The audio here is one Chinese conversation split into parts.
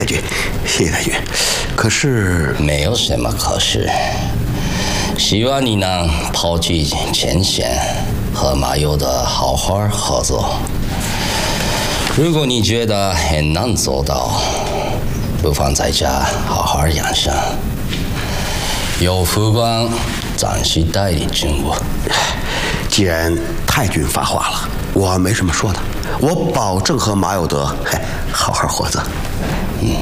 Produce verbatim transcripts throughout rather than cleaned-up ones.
太君，谢谢太君。可是没有什么可是，希望你能抛弃前嫌，和马友的好好合作。如果你觉得很难做到，不妨在家好好养伤。有副官暂时代理政务。 既然太君发话了，我没什么说的，我保证和马有德好好活着。 嗯，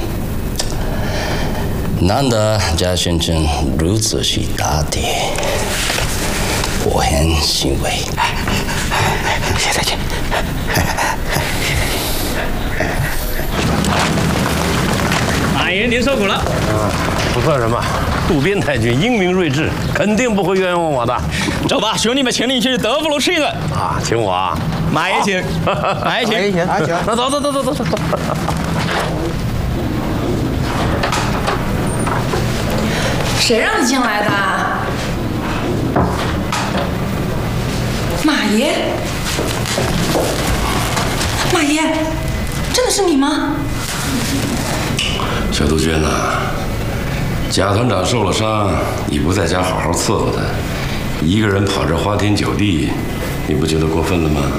难得贾先生如此是大地，我很欣慰。 谢太君。 马爷，您受苦了。 啊，不算什么。渡边太君英明睿智，肯定不会冤枉我的。 走吧，兄弟们，请你去德福楼吃一顿。 啊，请我啊？ 马爷请，马爷请， 马爷请，马爷请。 那走走走走走走走。 谁让你进来的？马爷，马爷，真的是你吗？ 小杜鹃呐，贾团长受了伤，你不在家好好伺候他，一个人跑这花天酒地，你不觉得过分了吗？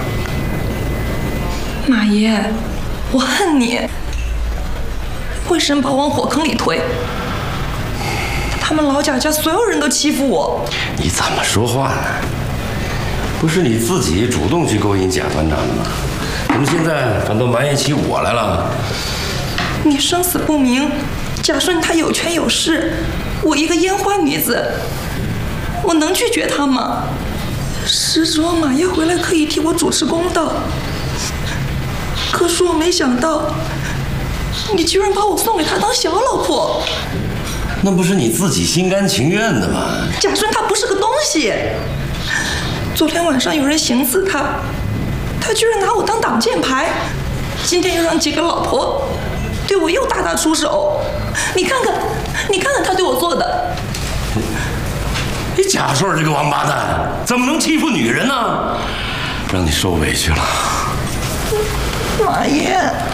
马爷，我恨你，为什么把我往火坑里推？他们老贾家所有人都欺负我。 你怎么说话呢？不是你自己主动去勾引贾团长的吗？怎么现在反倒埋怨起我来了？ 你生死不明，贾顺他有权有势，我一个烟花女子，我能拒绝他吗？是指望马爷回来可以替我主持公道，可是我没想到，你居然把我送给他当小老婆。 那不是你自己心甘情愿的吗？ 贾顺他不是个东西，昨天晚上有人行刺他，他居然拿我当挡箭牌，今天又让几个老婆对我又大打出手。你看看，你看看他对我做的。 你贾顺这个王八蛋，怎么能欺负女人呢？让你受委屈了。 马爷，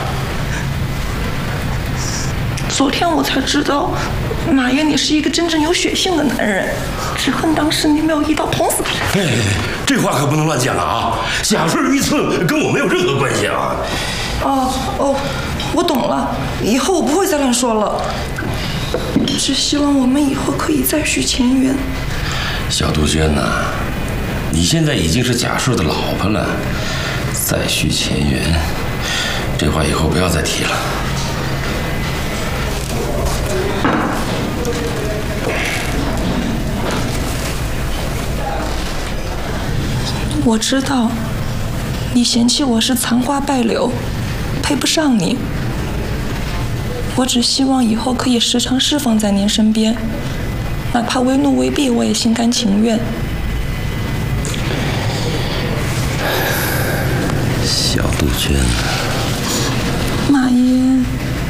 昨天我才知道，马爷你是一个真正有血性的男人，只恨当时你没有一刀捅死他。 哎，这话可不能乱讲啊！贾顺遇刺跟我没有任何关系啊！ 哦哦，我懂了，以后我不会再乱说了。只希望我们以后可以再续前缘。 小杜鹃呐，你现在已经是贾顺的老婆了，再续前缘，这话以后不要再提了。 我知道，你嫌弃我是残花败柳，配不上你。我只希望以后可以时常侍奉在您身边，哪怕为怒为弊，我也心甘情愿。 小杜鹃， 马爷。